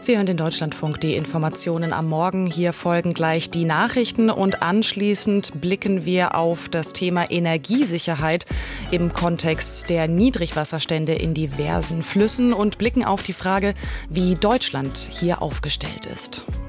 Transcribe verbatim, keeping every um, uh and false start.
Sie hören den Deutschlandfunk, die Informationen am Morgen. Hier folgen gleich die Nachrichten und anschließend blicken wir auf das Thema Energiesicherheit im Kontext der Niedrigwasserstände in diversen Flüssen und blicken auf die Frage, wie Deutschland hier aufgestellt ist.